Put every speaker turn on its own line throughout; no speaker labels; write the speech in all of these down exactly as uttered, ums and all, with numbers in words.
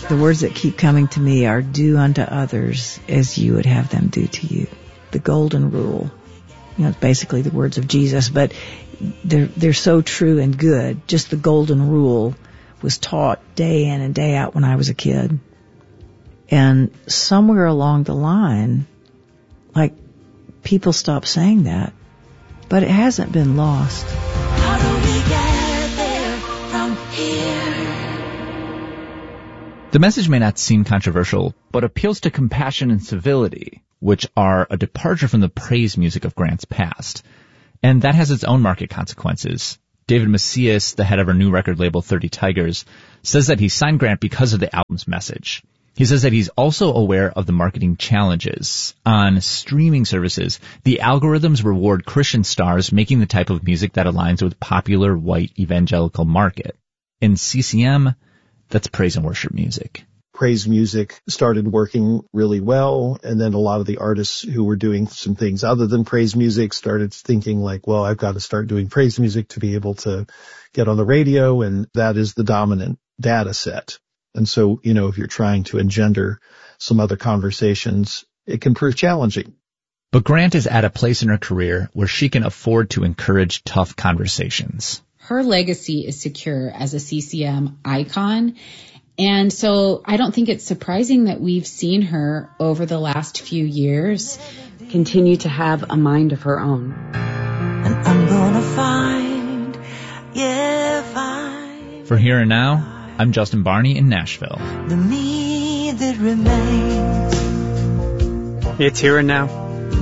The words that keep coming to me are do unto others as you would have them do to you. The golden rule. You know, it's basically the words of Jesus, but they're, they're so true and good. Just the golden rule was taught day in and day out when I was a kid. And somewhere along the line, like, people stopped saying that. But it hasn't been lost.
How do we get there from here?
The message may not seem controversial, but appeals to compassion and civility, which are a departure from the praise music of Grant's past. And that has its own market consequences. David Macias, the head of our new record label thirty Tigers, says that he signed Grant because of the album's message. He says that he's also aware of the marketing challenges. On streaming services, the algorithms reward Christian stars making the type of music that aligns with popular white evangelical market. In C C M, that's praise and worship music.
Praise music started working really well, and then a lot of the artists who were doing some things other than praise music started thinking like, well, I've got to start doing praise music to be able to get on the radio, and that is the dominant data set. And so, you know, if you're trying to engender some other conversations, it can prove challenging.
But Grant is at a place in her career where she can afford to encourage tough conversations.
Her legacy is secure as a C C M icon. And so I don't think it's surprising that we've seen her over the last few years
continue to have a mind of her own.
And I'm gonna find, yeah, find.
For Here and Now, I'm Justin Barney in Nashville.
The me that remains.
It's Here and Now.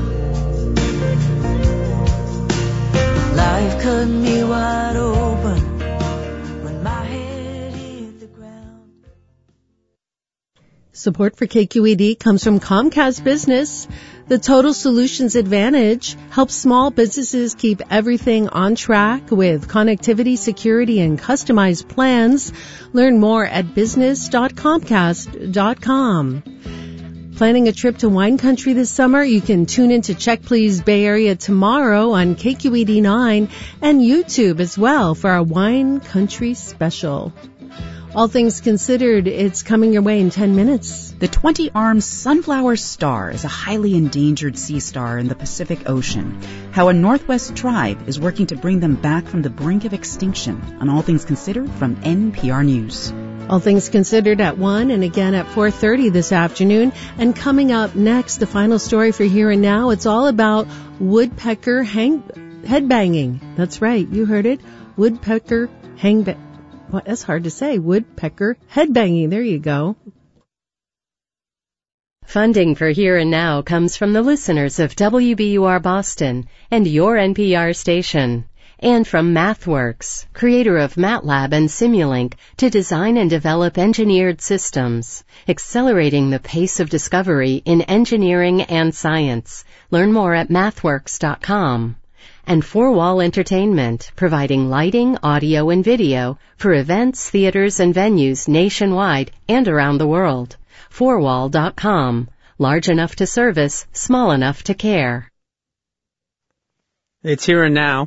Life cut me wide open when my head hit the ground.
Support for K Q E D comes from Comcast Business. The Total Solutions Advantage helps small businesses keep everything on track with connectivity, security, and customized plans. Learn more at business dot comcast dot com. Planning a trip to wine country this summer? You can tune into Check Please Bay Area tomorrow on K Q E D nine and YouTube as well for our wine country special. All things considered, it's coming your way in ten minutes.
The twenty-armed sunflower star is a highly endangered sea star in the Pacific Ocean. How a Northwest tribe is working to bring them back from the brink of extinction on All Things Considered from N P R News.
All Things Considered at one and again at four thirty this afternoon. And coming up next, the final story for Here and Now. It's all about woodpecker hang headbanging. That's right, you heard it. Woodpecker hang. Well, that's hard to say. Woodpecker headbanging. There you go.
Funding for Here and Now comes from the listeners of W B U R Boston and your N P R station. And from MathWorks, creator of MATLAB and Simulink, to design and develop engineered systems, accelerating the pace of discovery in engineering and science. Learn more at mathworks dot com. And Four Wall Entertainment, providing lighting, audio, and video for events, theaters, and venues nationwide and around the world. four wall dot com. Large enough to service, small enough to care.
It's Here and Now.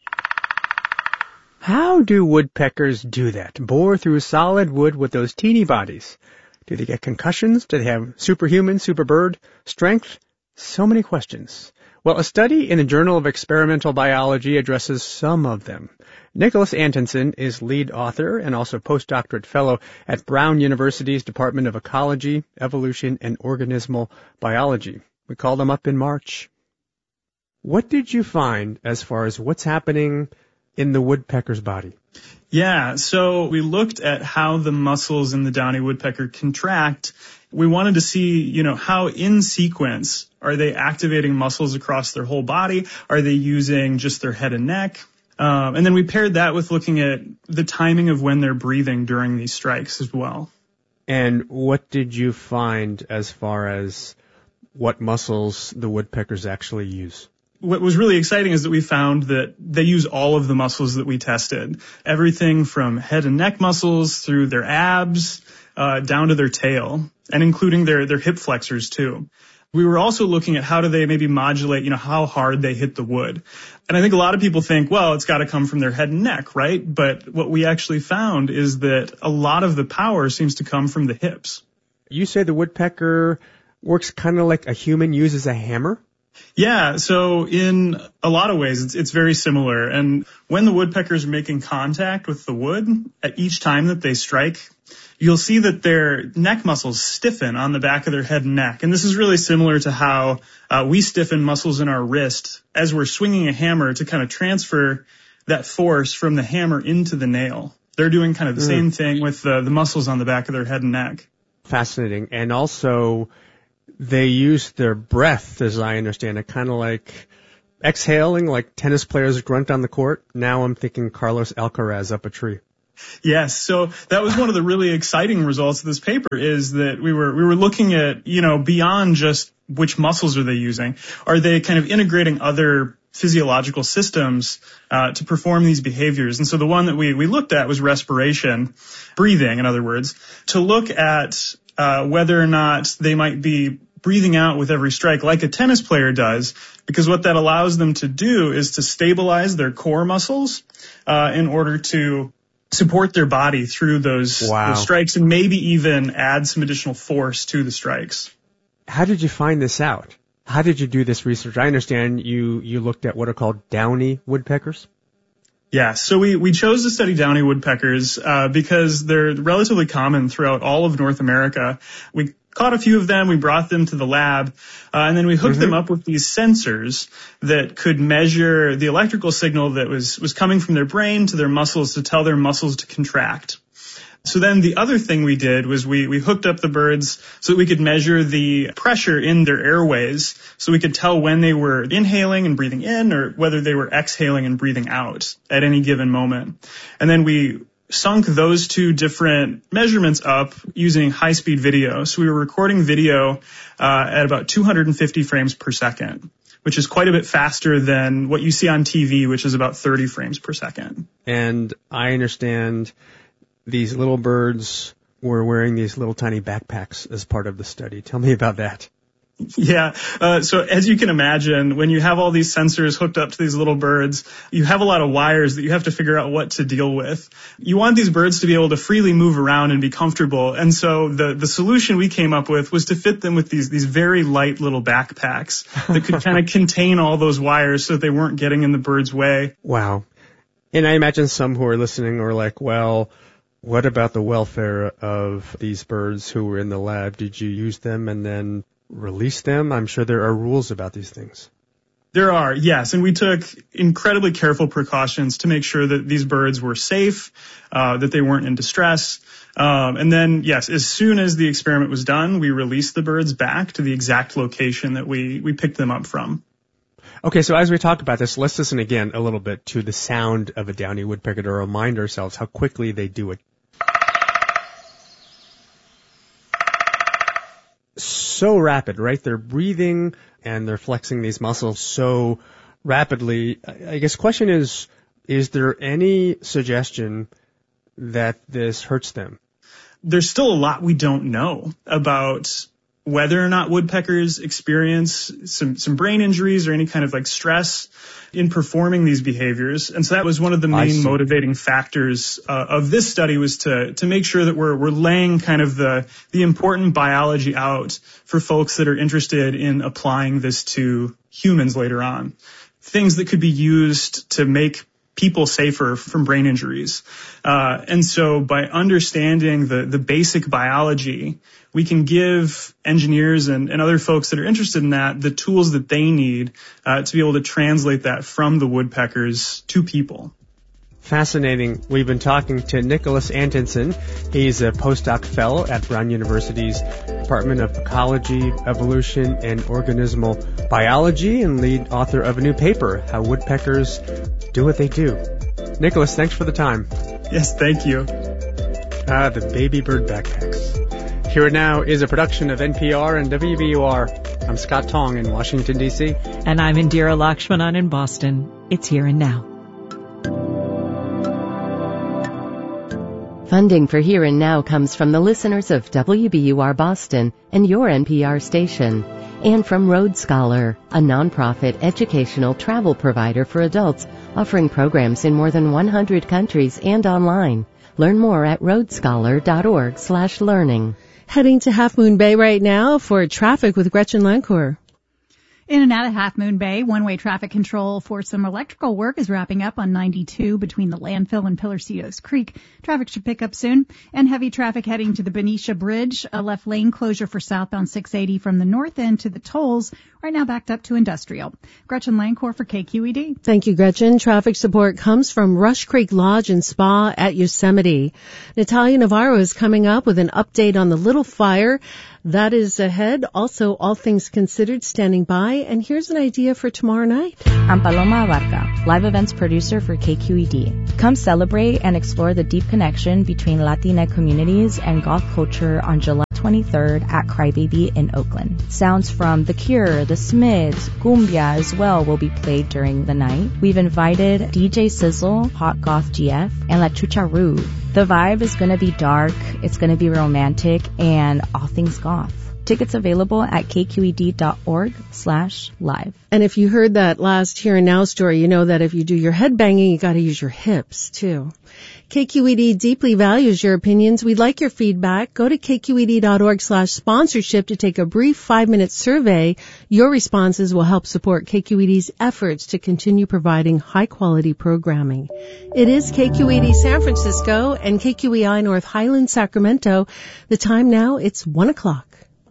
How do woodpeckers do that? Bore through solid wood with those teeny bodies? Do they get concussions? Do they have superhuman, superbird strength? So many questions. Well, a study in the Journal of Experimental Biology addresses some of them. Nicholas Antonsen is lead author and also postdoctorate fellow at Brown University's Department of Ecology, Evolution, and Organismal Biology. We called him up in March. What did you find as far as what's happening in the woodpecker's body?
Yeah, so we looked at how the muscles in the downy woodpecker contract. We wanted to see, you know, how in sequence are they activating muscles across their whole body? Are they using just their head and neck? Um, and then we paired that with looking at the timing of when they're breathing during these strikes as well.
And what did you find as far as what muscles the woodpeckers actually use?
What was really exciting is that we found that they use all of the muscles that we tested. Everything from head and neck muscles through their abs, uh, down to their tail, and including their, their hip flexors too. We were also looking at how do they maybe modulate, you know, how hard they hit the wood. And I think a lot of people think, well, it's got to come from their head and neck, right? But what we actually found is that a lot of the power seems to come from the hips.
You say the woodpecker works kind of like a human uses a hammer?
Yeah, so in a lot of ways, it's, it's very similar. And when the woodpeckers are making contact with the wood, at each time that they strike, you'll see that their neck muscles stiffen on the back of their head and neck. And this is really similar to how uh, we stiffen muscles in our wrist as we're swinging a hammer to kind of transfer that force from the hammer into the nail. They're doing kind of the mm. same thing with the, the muscles on the back of their head and neck.
Fascinating. And also, they use their breath, as I understand it, kind of like exhaling, like tennis players grunt on the court. Now I'm thinking Carlos Alcaraz up a tree.
Yes. So that was one of the really exciting results of this paper is that we were, we were looking at, you know, beyond just which muscles are they using? Are they kind of integrating other physiological systems, uh, to perform these behaviors? And so the one that we, we looked at was respiration, breathing, in other words, to look at, uh, whether or not they might be breathing out with every strike like a tennis player does, because what that allows them to do is to stabilize their core muscles, uh, in order to support their body through those,
wow.
those strikes and maybe even add some additional force to the strikes.
How did you find this out? How did you do this research? I understand you, you looked at what are called downy woodpeckers.
Yeah, so we, we chose to study downy woodpeckers uh, because they're relatively common throughout all of North America. We caught a few of them, we brought them to the lab, uh, and then we hooked mm-hmm. them up with these sensors that could measure the electrical signal that was, was coming from their brain to their muscles to tell their muscles to contract. So then the other thing we did was we, we hooked up the birds so that we could measure the pressure in their airways so we could tell when they were inhaling and breathing in or whether they were exhaling and breathing out at any given moment. And then we sunk those two different measurements up using high-speed video. So we were recording video uh, at about two hundred fifty frames per second, which is quite a bit faster than what you see on T V, which is about thirty frames per second.
And I understand these little birds were wearing these little tiny backpacks as part of the study. Tell me about that.
Yeah. Uh, so as you can imagine, when you have all these sensors hooked up to these little birds, you have a lot of wires that you have to figure out what to deal with. You want these birds to be able to freely move around and be comfortable. And so the, the solution we came up with was to fit them with these, these very light little backpacks that could kind of contain all those wires so that they weren't getting in the bird's way.
Wow. And I imagine some who are listening are like, well, what about the welfare of these birds who were in the lab? Did you use them and then release them? I'm sure there are rules about these things.
There are, yes. And we took incredibly careful precautions to make sure that these birds were safe, uh, that they weren't in distress. Um, and then, yes, as soon as the experiment was done, we released the birds back to the exact location that we, we picked them up from.
Okay, so as we talk about this, let's listen again a little bit to the sound of a downy woodpecker to remind ourselves how quickly they do it. So rapid, right? They're breathing and they're flexing these muscles so rapidly. I guess the question is, is there any suggestion that this hurts them?
There's still a lot we don't know about whether or not woodpeckers experience some, some brain injuries or any kind of like stress in performing these behaviors. And so that was one of the main motivating factors uh, of this study was to, to make sure that we're, we're laying kind of the, the important biology out for folks that are interested in applying this to humans later on. Things that could be used to make people safer from brain injuries. Uh, and so by understanding the, the basic biology, we can give engineers and, and other folks that are interested in that the tools that they need uh, to be able to translate that from the woodpeckers to people.
Fascinating. We've been talking to Nicholas Antonsen. He's a postdoc fellow at Brown University's Department of Ecology, Evolution, and Organismal Biology and lead author of a new paper, How Woodpeckers Do What They Do. Nicholas, thanks for the time.
Yes, thank you.
Ah, the baby bird backpacks. Here and Now is a production of N P R and W B U R. I'm Scott Tong in Washington, D C
And I'm Indira Lakshmanan in Boston. It's Here and Now.
Funding for Here and Now comes from the listeners of W B U R Boston and your N P R station, and from Road Scholar, a nonprofit educational travel provider for adults offering programs in more than one hundred countries and online. Learn more at roadscholar.org slash learning.
Heading to Half Moon Bay right now for traffic with Gretchen Lancourt.
In and out of Half Moon Bay, one-way traffic control for some electrical work is wrapping up on ninety-two between the landfill and Pillarcitos Creek. Traffic should pick up soon. And heavy traffic heading to the Benicia Bridge. A left lane closure for southbound six eighty from the north end to the tolls. Right now backed up to Industrial. Gretchen Lancourt for K Q E D.
Thank you, Gretchen. Traffic support comes from Rush Creek Lodge and Spa at Yosemite. Natalia Navarro is coming up with an update on the Little Fire. That is ahead. Also, All Things Considered standing by. And here's an idea for tomorrow night.
I'm Paloma Abarca, live events producer for K Q E D. Come celebrate and explore the deep connection between Latina communities and goth culture on July twenty-third at Crybaby in Oakland. Sounds from The Cure, The Smiths, Cumbia as well will be played during the night. We've invited D J Sizzle, Hot Goth G F, and La Chucharu. The vibe is going to be dark, it's going to be romantic, and all things goth. Tickets available at kqed.org slash live.
And if you heard that last Here and Now story, you know that if you do your head banging, you got to use your hips too. K Q E D deeply values your opinions. We'd like your feedback. Go to kqed.org slash sponsorship to take a brief five-minute survey. Your responses will help support K Q E D's efforts to continue providing high-quality programming. It is K Q E D San Francisco and K Q E I North Highland, Sacramento. The time now, it's one o'clock.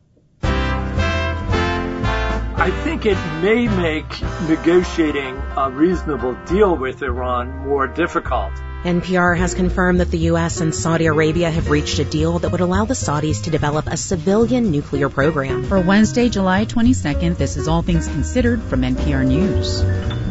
I think it may make negotiating a reasonable deal with Iran more difficult.
N P R has confirmed that the U S and Saudi Arabia have reached a deal that would allow the Saudis to develop a civilian nuclear program.
For Wednesday, July twenty-second, this is All Things Considered from N P R News.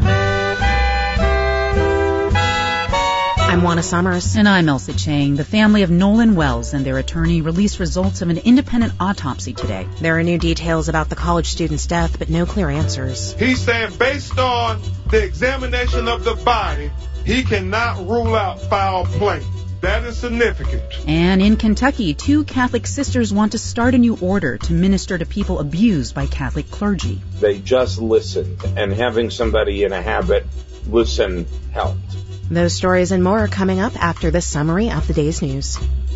I'm Juana Summers.
And I'm Elsa Chang. The family of Nolan Wells and their attorney released results of an independent autopsy today.
There are new details about the college student's death, but no clear answers.
He's saying based on the examination of the body, he cannot rule out foul play. That is significant.
And in Kentucky, two Catholic sisters want to start a new order to minister to people abused by Catholic clergy.
They just listened, and having somebody in a habit listen helped.
Those stories and more are coming up after this summary of the day's news.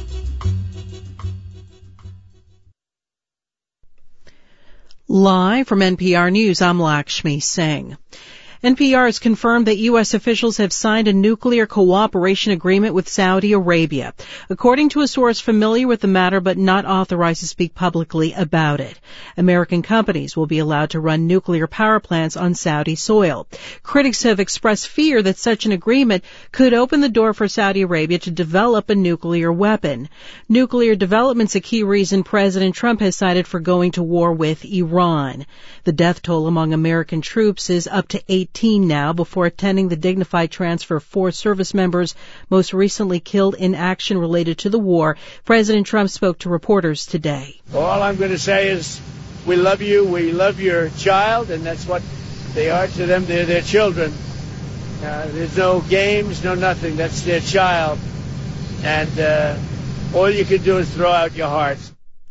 Live from N P R News, I'm Lakshmi Singh. N P R has confirmed that U S officials have signed a nuclear cooperation agreement with Saudi Arabia, according to a source familiar with the matter but not authorized to speak publicly about it. American companies will be allowed to run nuclear power plants on Saudi soil. Critics have expressed fear that such an agreement could open the door for Saudi Arabia to develop a nuclear weapon. Nuclear development's a key reason President Trump has cited for going to war with Iran. The death toll among American troops is up to eighteen now. Before attending the dignified transfer of four service members most recently killed in action related to the war, President Trump spoke to reporters today.
All I'm going to say is we love you, we love your child, and that's what they are to them. They're their children. Uh, there's no games, no nothing. That's their child. And uh, all you can do is throw out your hearts.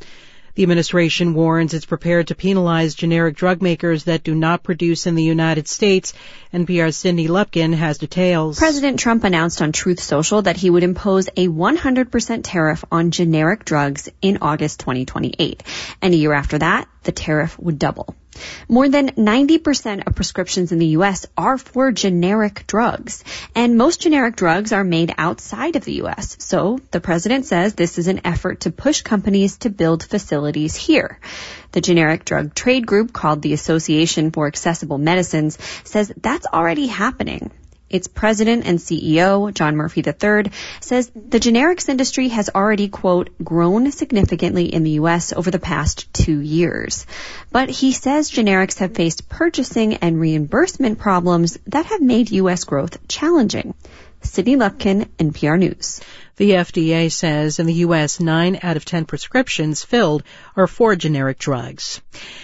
The administration warns it's prepared to penalize generic drug makers that do not produce in the United States. N P R's Cindy Lupkin has details.
President Trump announced on Truth Social that he would impose a one hundred percent tariff on generic drugs in August twenty twenty-eight. And a year after that, the tariff would double. More than ninety percent of prescriptions in the U S are for generic drugs, and most generic drugs are made outside of the U S. So the president says this is an effort to push companies to build facilities here. The generic drug trade group, called the Association for Accessible Medicines, says that's already happening. Its president and C E O, John Murphy the third, says the generics industry has already, quote, grown significantly in the U S over the past two years. But he says generics have faced purchasing and reimbursement problems that have made U S growth challenging. Cindy Lupkin, N P R News.
The F D A says in the U S, nine out of ten prescriptions filled are for generic drugs.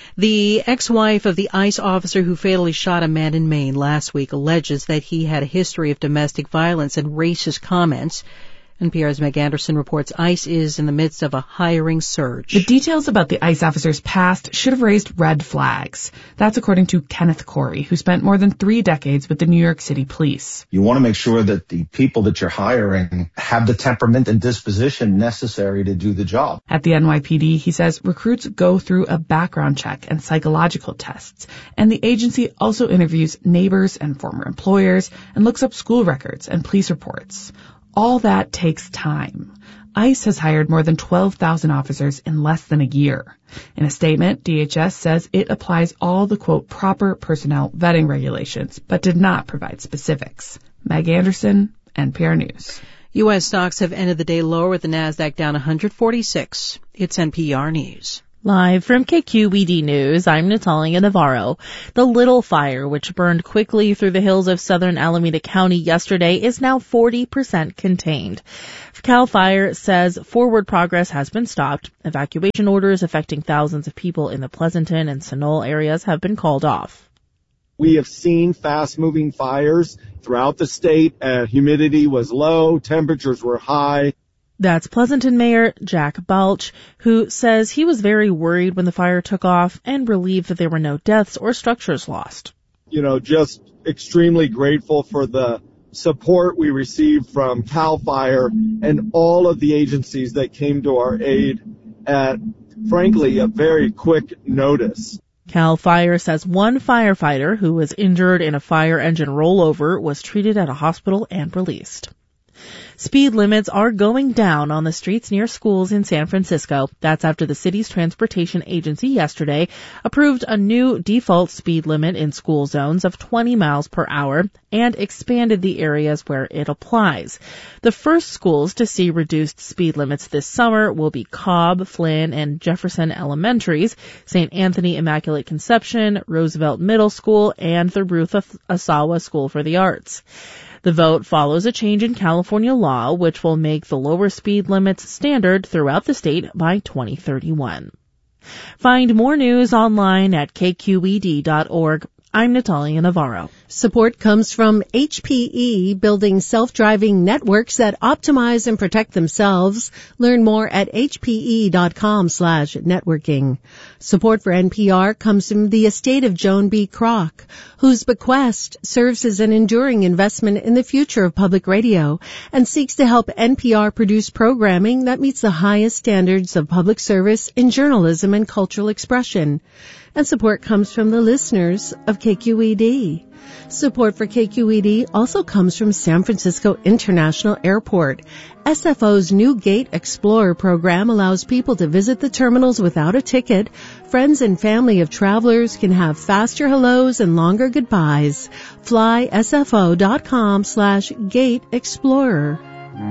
The ex-wife of the ICE officer who fatally shot a man in Maine last week alleges that he had a history of domestic violence and racist comments.
N P R's Meg Anderson reports ICE is in the midst of a hiring surge.
The details about the ICE officers' past should have raised red flags. That's according to Kenneth Corey, who spent more than three decades with the New York City Police.
You want to make sure that the people that you're hiring have the temperament and disposition necessary to do the job.
At the N Y P D, he says recruits go through a background check and psychological tests, and the agency also interviews neighbors and former employers and looks up school records and police reports. All that takes time. ICE has hired more than twelve thousand officers in less than a year. In a statement, D H S says it applies all the, quote, proper personnel vetting regulations, but did not provide specifics. Meg Anderson, N P R News.
U S stocks have ended the day lower with the Nasdaq down one hundred forty-six. It's N P R News.
Live from K Q E D News, I'm Natalia Navarro. The Little Fire, which burned quickly through the hills of southern Alameda County yesterday, is now forty percent contained. CAL FIRE says forward progress has been stopped. Evacuation orders affecting thousands of people in the Pleasanton and Sunol areas have been called off.
We have seen fast-moving fires throughout the state. Uh, humidity was low, temperatures were high.
That's Pleasanton Mayor Jack Balch, who says he was very worried when the fire took off and relieved that there were no deaths or structures lost.
You know, just extremely grateful for the support we received from CAL FIRE and all of the agencies that came to our aid at, frankly, a very quick notice.
CAL FIRE says one firefighter who was injured in a fire engine rollover was treated at a hospital and released. Speed limits are going down on the streets near schools in San Francisco. That's after the city's transportation agency yesterday approved a new default speed limit in school zones of twenty miles per hour and expanded the areas where it applies. The first schools to see reduced speed limits this summer will be Cobb, Flynn, and Jefferson Elementaries, Saint Anthony Immaculate Conception, Roosevelt Middle School, and the Ruth Asawa School for the Arts. The vote follows a change in California law, which will make the lower speed limits standard throughout the state by twenty thirty-one. Find more news online at k q e d dot org. I'm Natalia Navarro.
Support comes from H P E, building self-driving networks that optimize and protect themselves. Learn more at h p e dot com slash networking. Support for N P R comes from the estate of Joan B. Kroc, whose bequest serves as an enduring investment in the future of public radio and seeks to help N P R produce programming that meets the highest standards of public service in journalism and cultural expression. And support comes from the listeners of K Q E D. Support for K Q E D also comes from San Francisco International Airport. S F O's new Gate Explorer program allows people to visit the terminals without a ticket. Friends and family of travelers can have faster hellos and longer goodbyes. Fly S F O dot com slash Gate Explorer.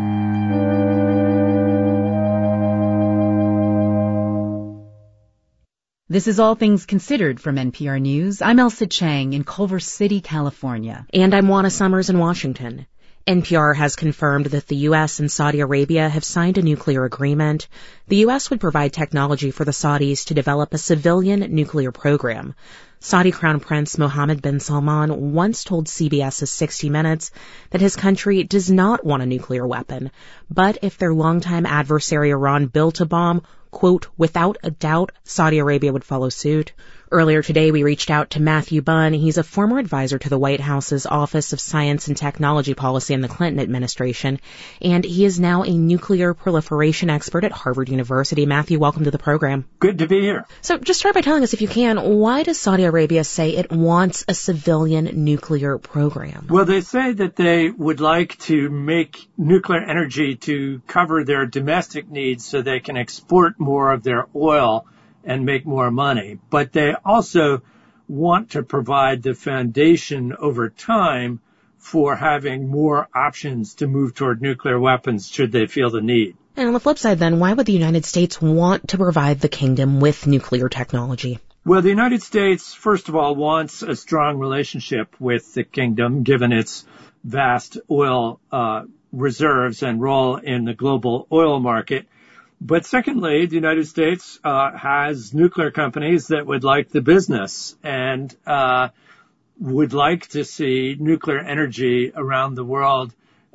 This is All Things Considered from N P R News. I'm Elsa Chang in Culver City, California.
And I'm Juana Summers in Washington. N P R has confirmed that the U S and Saudi Arabia have signed a nuclear agreement. The U S would provide technology for the Saudis to develop a civilian nuclear program. Saudi Crown Prince Mohammed bin Salman once told C B S's sixty minutes that his country does not want a nuclear weapon, but if their longtime adversary Iran built a bomb, quote, without a doubt, Saudi Arabia would follow suit. Earlier today, we reached out to Matthew Bunn. He's a former advisor to the White House's Office of Science and Technology Policy in the Clinton administration, and he is now a nuclear proliferation expert at Harvard University. Matthew, welcome to the program.
Good to be here.
So just start by telling us, if you can, why does Saudi Arabia say it wants a civilian nuclear program?
Well, they say that they would like to make nuclear energy to cover their domestic needs so they can export more of their oil and make more money. But they also want to provide the foundation over time for having more options to move toward nuclear weapons should they feel the need.
And on the flip side then, why would the United States want to provide the kingdom with nuclear technology?
Well, the United States, first of all, wants a strong relationship with the kingdom, given its vast oil uh, reserves and role in the global oil market. But secondly, the United States uh, has nuclear companies that would like the business and uh would like to see nuclear energy around the world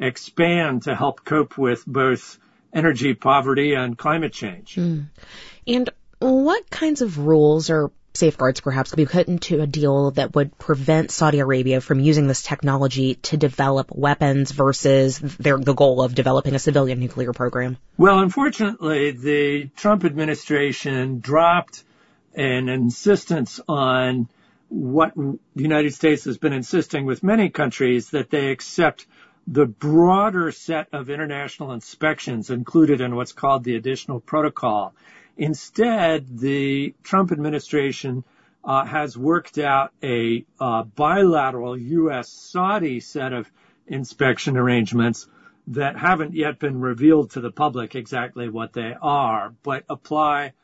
expand to help cope with both energy poverty and climate change.
Mm. And what kinds of rules or safeguards perhaps could be put into a deal that would prevent Saudi Arabia from using this technology to develop weapons versus their, the goal of developing a civilian nuclear program?
Well, unfortunately, the Trump administration dropped an insistence on what the United States has been insisting with many countries, that they accept the broader set of international inspections included in what's called the additional protocol. Instead, the Trump administration uh, has worked out a uh, bilateral U S Saudi set of inspection arrangements that haven't yet been revealed to the public exactly what they are, but apply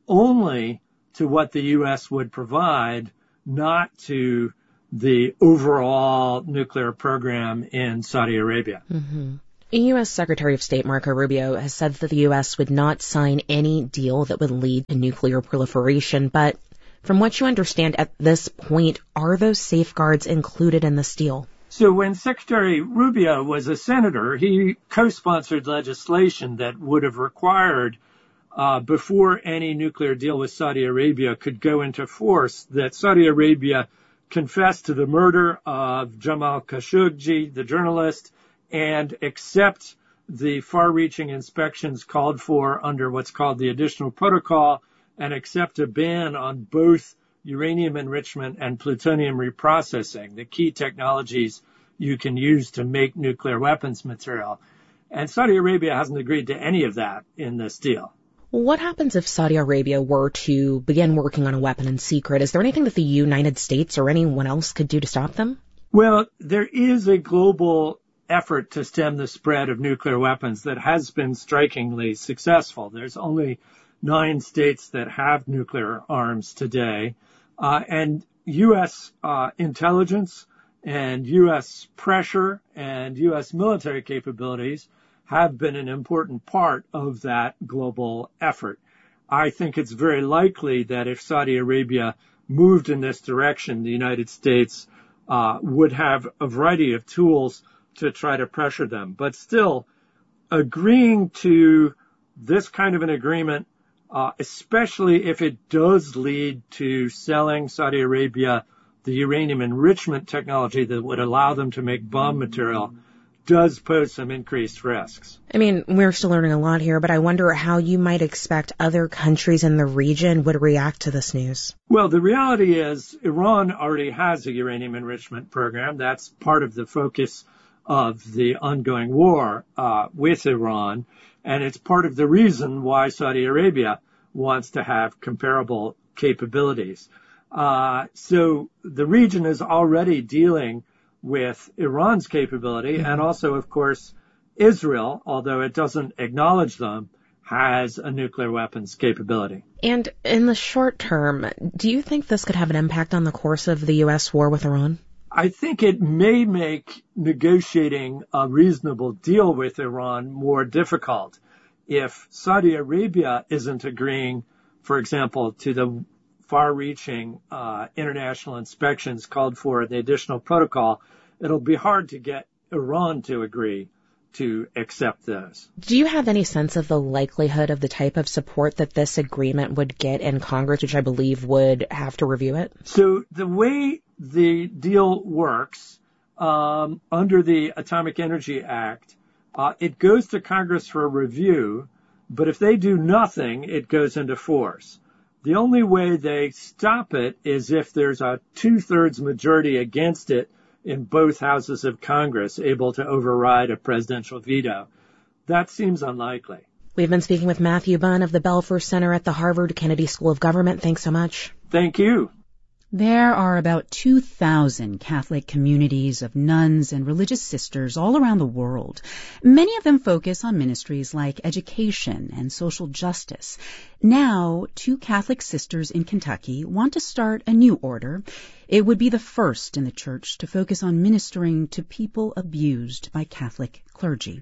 only to what the U S would provide, not to the overall nuclear program in Saudi Arabia.
Mm-hmm. U S Secretary of State Marco Rubio has said that the U S would not sign any deal that would lead to nuclear proliferation, but from what you understand at this point, are those safeguards included in this deal?
So when Secretary Rubio was a senator, he co-sponsored legislation that would have required, uh, before any nuclear deal with Saudi Arabia could go into force, that Saudi Arabia confess to the murder of Jamal Khashoggi, the journalist, and accept the far-reaching inspections called for under what's called the additional protocol, and accept a ban on both uranium enrichment and plutonium reprocessing, the key technologies you can use to make nuclear weapons material. And Saudi Arabia hasn't agreed to any of that in this deal.
What happens if Saudi Arabia were to begin working on a weapon in secret? Is there anything that the United States or anyone else could do to stop them?
Well, there is a global effort to stem the spread of nuclear weapons that has been strikingly successful. There's only nine states that have nuclear arms today, uh, and U S uh, intelligence and U S pressure and U S military capabilities have been an important part of that global effort. I think it's very likely that if Saudi Arabia moved in this direction, the United States uh, would have a variety of tools to try to pressure them. But still, agreeing to this kind of an agreement, uh, especially if it does lead to selling Saudi Arabia the uranium enrichment technology that would allow them to make bomb material, does pose some increased risks.
I mean, we're still learning a lot here, but I wonder how you might expect other countries in the region would react to this news.
Well, the reality is Iran already has a uranium enrichment program. That's part of the focus of the ongoing war uh, with Iran, and it's part of the reason why Saudi Arabia wants to have comparable capabilities. Uh, so the region is already dealing with Iran's capability, mm-hmm. and also, of course, Israel, although it doesn't acknowledge them, has a nuclear weapons capability.
And in the short term, do you think this could have an impact on the course of the U S war with Iran?
I think it may make negotiating a reasonable deal with Iran more difficult if Saudi Arabia isn't agreeing, for example, to the far-reaching uh, international inspections called for in the additional protocol. It'll be hard to get Iran to agree to accept those.
Do you have any sense of the likelihood of the type of support that this agreement would get in Congress, which I believe would have to review it?
So the way the deal works, um, under the Atomic Energy Act, uh, it goes to Congress for a review, but if they do nothing, it goes into force. The only way they stop it is if there's a two-thirds majority against it in both houses of Congress, able to override a presidential veto. That seems unlikely.
We've been speaking with Matthew Bunn of the Belfer Center at the Harvard Kennedy School of Government. Thanks so much.
Thank you.
There are about two thousand Catholic communities of nuns and religious sisters all around the world. Many of them focus on ministries like education and social justice. Now, two Catholic sisters in Kentucky want to start a new order. It would be the first in the church to focus on ministering to people abused by Catholic clergy.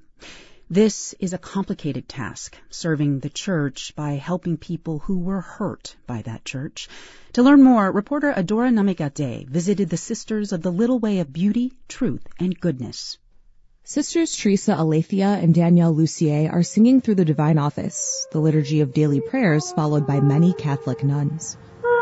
This is a complicated task, serving the church by helping people who were hurt by that church. To learn more, reporter Adora Namigate visited the Sisters of the Little Way of Beauty, Truth, and Goodness.
Sisters Teresa Alethea and Danielle Lucier are singing through the Divine Office, the liturgy of daily prayers followed by many Catholic nuns.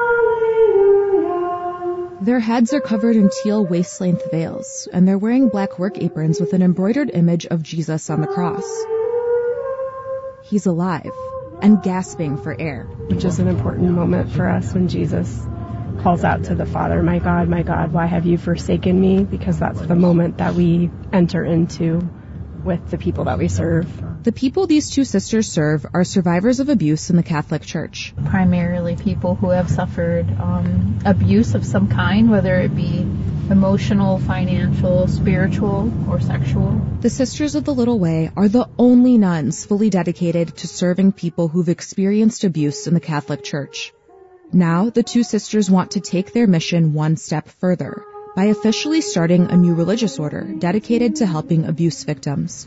Their heads are covered in teal waist-length veils, and they're wearing black work aprons with an embroidered image of Jesus on the cross. He's alive and gasping for air.
Which is an important moment for us when Jesus calls out to the Father, "My God, my God, why have you forsaken me?" Because that's the moment that we enter into with the people that we serve.
The people these two sisters serve are survivors of abuse in the Catholic Church.
Primarily people who have suffered um, abuse of some kind, whether it be emotional, financial, spiritual, or sexual.
The Sisters of the Little Way are the only nuns fully dedicated to serving people who've experienced abuse in the Catholic Church. Now, the two sisters want to take their mission one step further by officially starting a new religious order dedicated to helping abuse victims.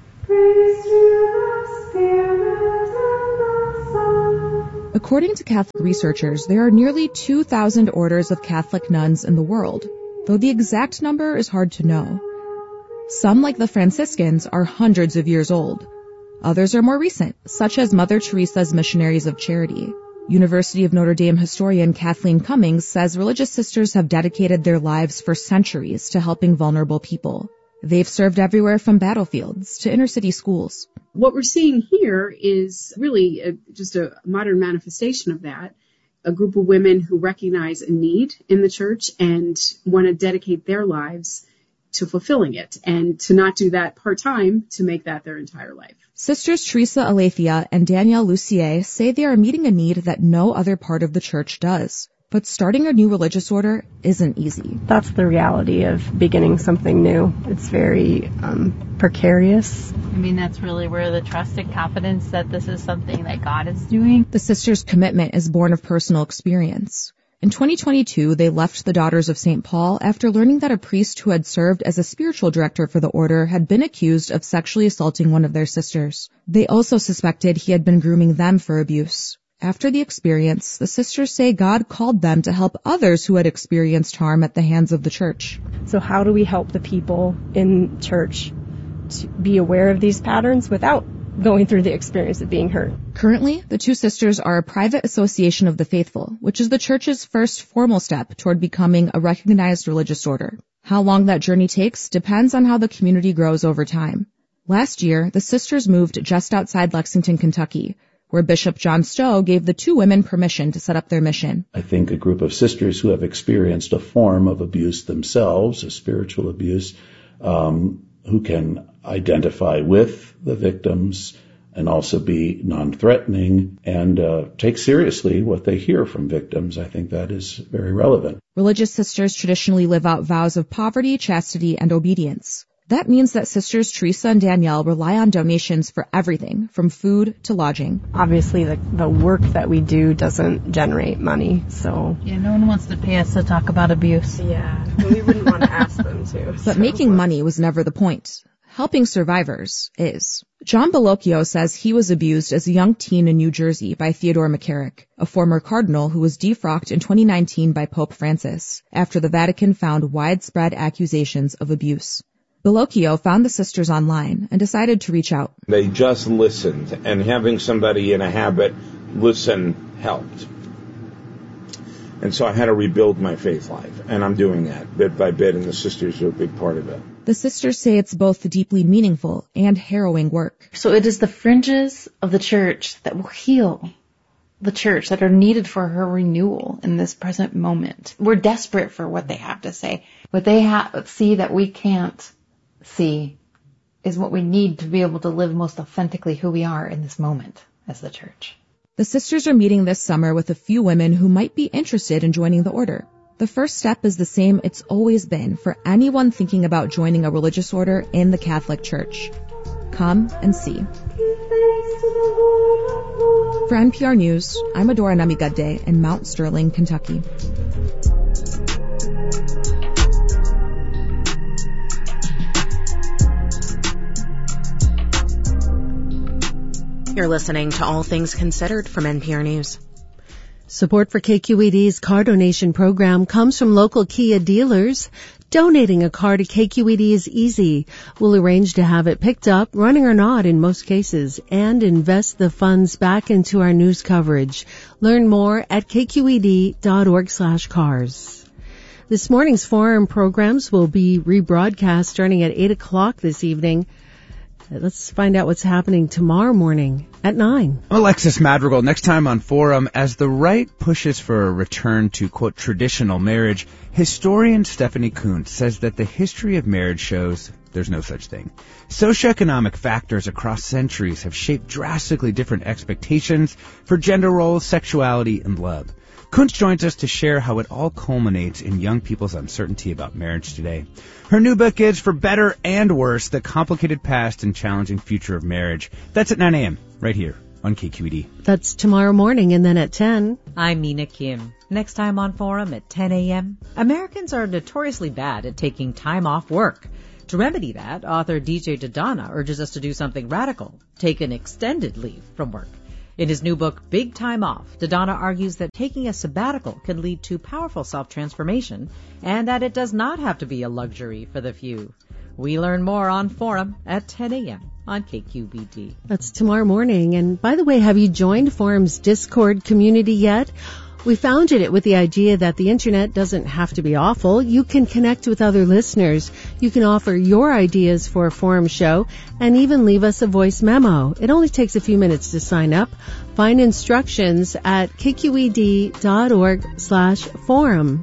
According to Catholic researchers, there are nearly two thousand orders of Catholic nuns in the world, though the exact number is hard to know. Some, like the Franciscans, are hundreds of years old. Others are more recent, such as Mother Teresa's Missionaries of Charity. University of Notre Dame historian Kathleen Cummings says religious sisters have dedicated their lives for centuries to helping vulnerable people. They've served everywhere from battlefields to inner-city schools.
What we're seeing here is really a, just a modern manifestation of that. A group of women who recognize a need in the church and want to dedicate their lives to fulfilling it, and to not do that part-time, to make that their entire life.
Sisters Teresa Alethea and Danielle Lucier say they are meeting a need that no other part of the church does. But starting a new religious order isn't easy.
That's the reality of beginning something new. It's very um, precarious.
I mean, that's really where the trust and confidence that this is something that God is doing.
The sisters' commitment is born of personal experience. In twenty twenty-two, they left the Daughters of Saint Paul after learning that a priest who had served as a spiritual director for the order had been accused of sexually assaulting one of their sisters. They also suspected he had been grooming them for abuse. After the experience, the sisters say God called them to help others who had experienced harm at the hands of the church.
So how do we help the people in church to be aware of these patterns without going through the experience of being hurt?
Currently, the two sisters are a private association of the faithful, which is the church's first formal step toward becoming a recognized religious order. How long that journey takes depends on how the community grows over time. Last year, the sisters moved just outside Lexington, Kentucky, where Bishop John Stowe gave the two women permission to set up their mission.
I think a group of sisters who have experienced a form of abuse themselves, a spiritual abuse, um, who can identify with the victims and also be non-threatening and uh, take seriously what they hear from victims. I think that is very relevant.
Religious sisters traditionally live out vows of poverty, chastity, and obedience. That means that Sisters Teresa and Danielle rely on donations for everything, from food to lodging.
Obviously, the, the work that we do doesn't generate money, so...
Yeah, no one wants to pay us to talk about abuse.
Yeah, we wouldn't want to ask them to.
But
so.
making money was never the point. Helping survivors is. John Bellocchio says he was abused as a young teen in New Jersey by Theodore McCarrick, a former cardinal who was defrocked in twenty nineteen by Pope Francis, after the Vatican found widespread accusations of abuse. Bellocchio found the sisters online and decided to reach out.
They just listened, and having somebody in a habit listen helped. And so I had to rebuild my faith life, and I'm doing that bit by bit, and the sisters are a big part of it.
The sisters say it's both deeply meaningful and harrowing work.
So it is the fringes of the church that will heal the church, that are needed for her renewal in this present moment. We're desperate for what they have to say. What they ha- see that we can't see is what we need to be able to live most authentically who we are in this moment as the church.
The sisters are meeting this summer with a few women who might be interested in joining the order. The first step is the same it's always been for anyone thinking about joining a religious order in the Catholic Church. Come and see. For N P R News, I'm Adora Namigadde in Mount Sterling, Kentucky.
You're listening to All Things Considered from N P R News.
Support for K Q E D's car donation program comes from local Kia dealers. Donating a car to K Q E D is easy. We'll arrange to have it picked up, running or not in most cases, and invest the funds back into our news coverage. Learn more at k q e d dot org slash cars. This morning's forum programs will be rebroadcast starting at eight o'clock this evening. Let's find out what's happening tomorrow morning at nine.
Alexis Madrigal, next time on Forum. As the right pushes for a return to, quote, traditional marriage, historian Stephanie Kuntz says that the history of marriage shows there's no such thing. Socioeconomic factors across centuries have shaped drastically different expectations for gender roles, sexuality, and love. Kuntz joins us to share how it all culminates in young people's uncertainty about marriage today. Her new book is For Better and Worse, The Complicated Past and Challenging Future of Marriage. That's at nine a.m. right here on K Q E D.
That's tomorrow morning, and then at ten.
I'm Mina Kim. Next time on Forum at ten a.m., Americans are notoriously bad at taking time off work. To remedy that, author D J Dodonna urges us to do something radical, take an extended leave from work. In his new book, Big Time Off, Dodonna argues that taking a sabbatical can lead to powerful self-transformation and that it does not have to be a luxury for the few. We learn more on Forum at ten a.m. on K Q B D.
That's tomorrow morning. And by the way, have you joined Forum's Discord community yet? We founded it with the idea that the internet doesn't have to be awful. You can connect with other listeners. You can offer your ideas for a forum show and even leave us a voice memo. It only takes a few minutes to sign up. Find instructions at k q e d dot org slash forum.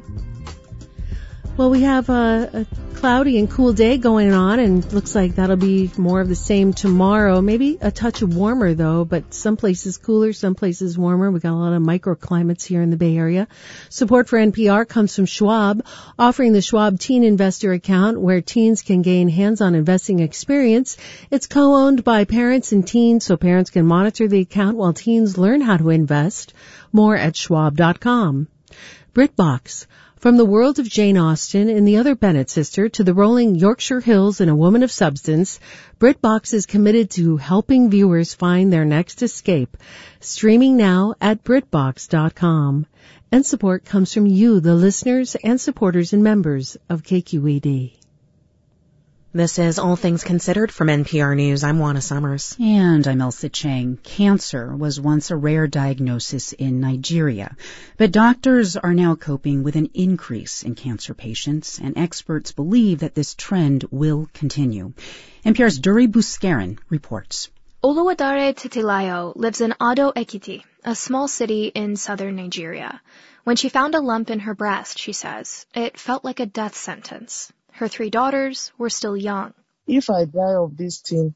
Well, we have a, a cloudy and cool day going on, and looks like that'll be more of the same tomorrow. Maybe a touch warmer, though, but some places cooler, some places warmer. We got a lot of microclimates here in the Bay Area. Support for N P R comes from Schwab, offering the Schwab Teen Investor account where teens can gain hands-on investing experience. It's co-owned by parents and teens, so parents can monitor the account while teens learn how to invest. More at schwab dot com. BritBox. From the world of Jane Austen and the other Bennet sister to the rolling Yorkshire Hills and A Woman of Substance, BritBox is committed to helping viewers find their next escape. Streaming now at brit box dot com. And support comes from you, the listeners and supporters and members of K Q E D.
This is All Things Considered from N P R News. I'm Juana Summers.
And I'm Elsa Chang. Cancer was once a rare diagnosis in Nigeria, but doctors are now coping with an increase in cancer patients, and experts believe that this trend will continue. N P R's Duri Buskaran reports.
Oluwadare Titilayo lives in Ado Ekiti, a small city in southern Nigeria. When she found a lump in her breast, she says, it felt like a death sentence. Her three daughters were still young.
If I die of this thing,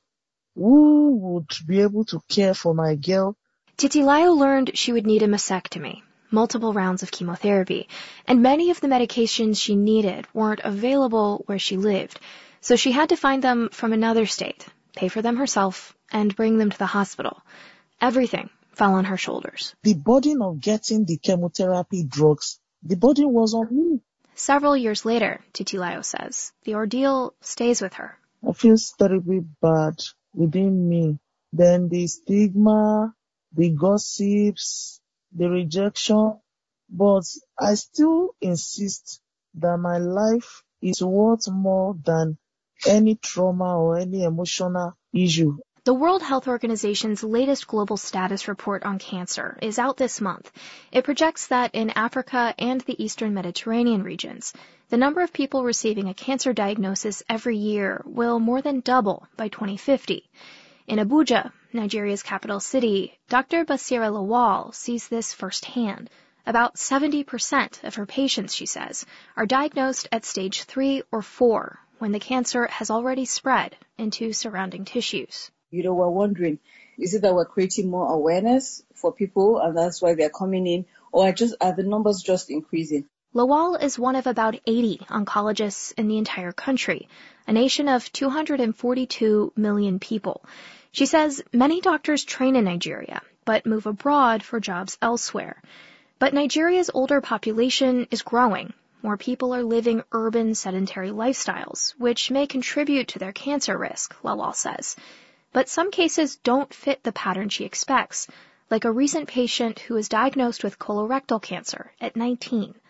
who would be able to care for my girl?
Titilayo learned she would need a mastectomy, multiple rounds of chemotherapy, and many of the medications she needed weren't available where she lived, so she had to find them from another state, pay for them herself, and bring them to the hospital. Everything fell on her shoulders.
The burden of getting the chemotherapy drugs, the burden was on me.
Several years later, Titilayo says, the ordeal stays with her.
I feel terribly bad within me. Then the stigma, the gossips, the rejection. But I still insist that my life is worth more than any trauma or any emotional issue.
The World Health Organization's latest global status report on cancer is out this month. It projects that in Africa and the Eastern Mediterranean regions, the number of people receiving a cancer diagnosis every year will more than double by twenty fifty. In Abuja, Nigeria's capital city, Doctor Basira Lawal sees this firsthand. About seventy percent of her patients, she says, are diagnosed at stage three or four when the cancer has already spread into surrounding tissues.
You know, we're wondering, is it that we're creating more awareness for people and that's why they're coming in, or are, just, are the numbers just increasing?
Lawal is one of about eighty oncologists in the entire country, a nation of two hundred forty-two million people. She says many doctors train in Nigeria, but move abroad for jobs elsewhere. But Nigeria's older population is growing. More people are living urban sedentary lifestyles, which may contribute to their cancer risk, Lawal says. But some cases don't fit the pattern she expects, like a recent patient who was diagnosed with colorectal cancer at nineteen.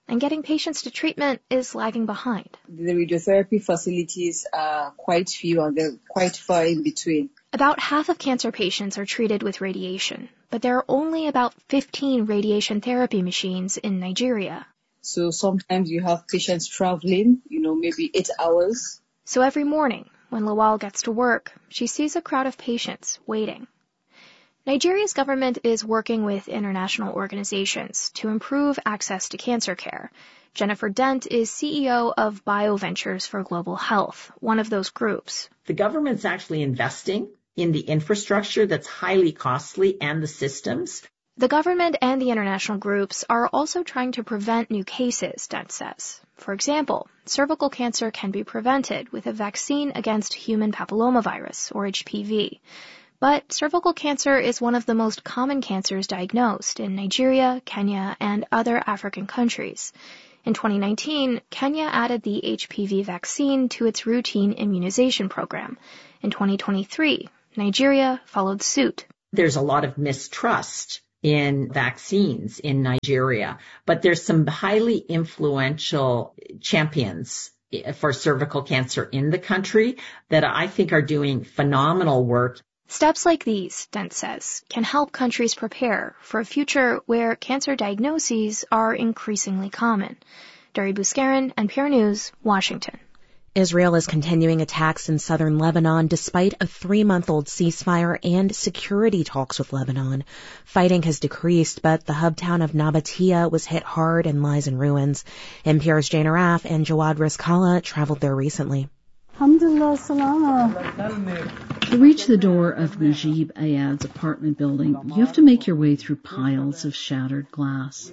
and getting patients to treatment is lagging behind.
The radiotherapy facilities are quite few and they're quite far in between.
About half of cancer patients are treated with radiation, but there are only about fifteen radiation therapy machines in Nigeria.
So sometimes you have patients traveling, you know, maybe eight hours.
So every morning, when Lawal gets to work, she sees a crowd of patients waiting. Nigeria's government is working with international organizations to improve access to cancer care. Jennifer Dent is C E O of BioVentures for Global Health, one of those groups.
The government's actually investing in the infrastructure that's highly costly and the systems.
The government and the international groups are also trying to prevent new cases, Dent says. For example, cervical cancer can be prevented with a vaccine against human papillomavirus, or H P V. But cervical cancer is one of the most common cancers diagnosed in Nigeria, Kenya, and other African countries. In twenty nineteen, Kenya added the H P V vaccine to its routine immunization program. In twenty twenty-three, Nigeria followed suit.
There's a lot of mistrust in vaccines in Nigeria, but there's some highly influential champions for cervical cancer in the country that I think are doing phenomenal work.
Steps like these, Dent says, can help countries prepare for a future where cancer diagnoses are increasingly common. Dari Buskaran, N P R News, Washington.
Israel is continuing attacks in southern Lebanon despite a three-month-old ceasefire and security talks with Lebanon. Fighting has decreased, but the hub town of Nabatea was hit hard and lies in ruins. N P R's Jane Araf and Jawad Rizkallah traveled there recently.
Alhamdulillah, salama. To reach the door of Najib Ayad's apartment building, you have to make your way through piles of shattered glass.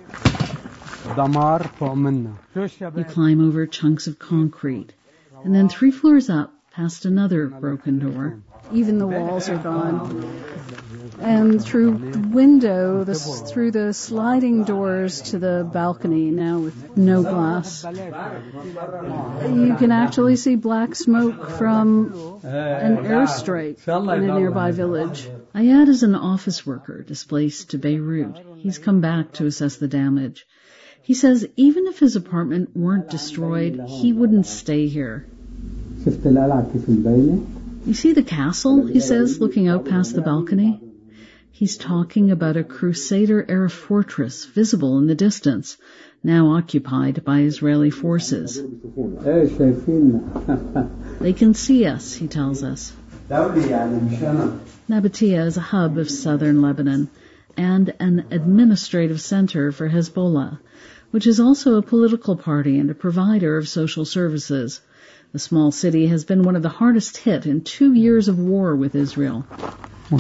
You climb over chunks of concrete, and then three floors up, past another broken door. Even the walls are gone. And through the window, the, through the sliding doors to the balcony, now with no glass, you can actually see black smoke from an airstrike in a nearby village. Ayad is an office worker displaced to Beirut. He's come back to assess the damage. He says even if his apartment weren't destroyed, he wouldn't stay here. You see the castle, he says, looking out past the balcony? He's talking about a Crusader-era fortress visible in the distance, now occupied by Israeli forces. They can see us, he tells us. Nabatea is a hub of southern Lebanon and an administrative center for Hezbollah, which is also a political party and a provider of social services. The small city has been one of the hardest hit in two years of war with Israel. In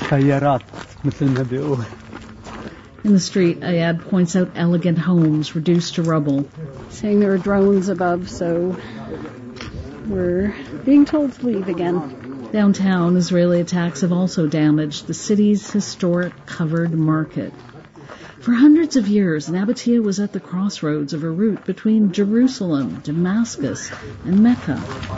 the street, Ayad points out elegant homes reduced to rubble, saying there are drones above, so we're being told to leave again. Downtown, Israeli attacks have also damaged the city's historic covered market. For hundreds of years, Nabatea was at the crossroads of a route between Jerusalem, Damascus, and Mecca.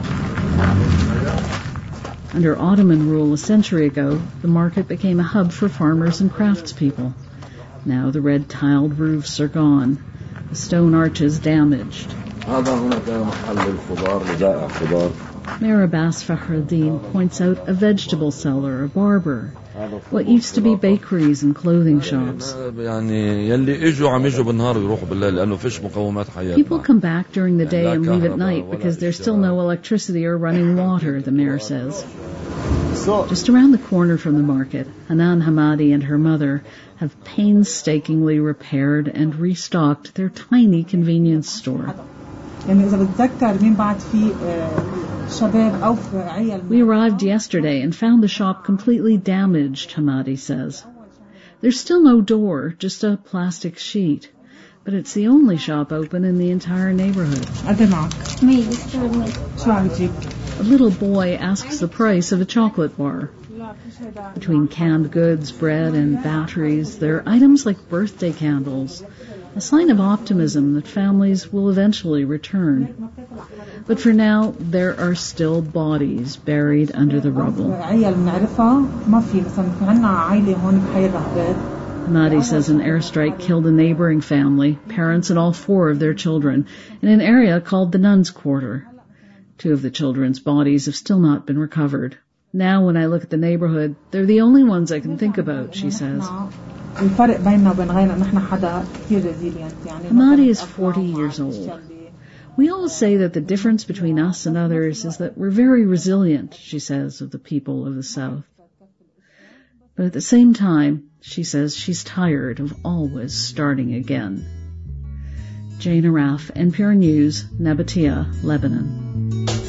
Under Ottoman rule a century ago, the market became a hub for farmers and craftspeople. Now the red tiled roofs are gone, the stone arches damaged. Mayor Abbas Fakhreddin points out a vegetable seller, a barber, what used to be bakeries and clothing shops. People come back during the day and leave at night because there's still no electricity or running water, the mayor says. Just around the corner from the market, Hanan Hamadi and her mother have painstakingly repaired and restocked their tiny convenience store. We arrived yesterday and found the shop completely damaged, Hamadi says. There's still no door, just a plastic sheet. But it's the only shop open in the entire neighborhood. A little boy asks the price of a chocolate bar. Between canned goods, bread, and batteries, there are items like birthday candles, a sign of optimism that families will eventually return. But for now, there are still bodies buried under the rubble. Hamadi says an airstrike killed a neighboring family, parents and all four of their children, in an area called the Nuns' Quarter. Two of the children's bodies have still not been recovered. Now when I look at the neighborhood, they're the only ones I can think about, she says. Hamadi is forty years old. We all say that the difference between us and others is that we're very resilient, she says, of the people of the South. But at the same time, she says she's tired of always starting again. Jane Araf, N P R News, Nabatea, Lebanon.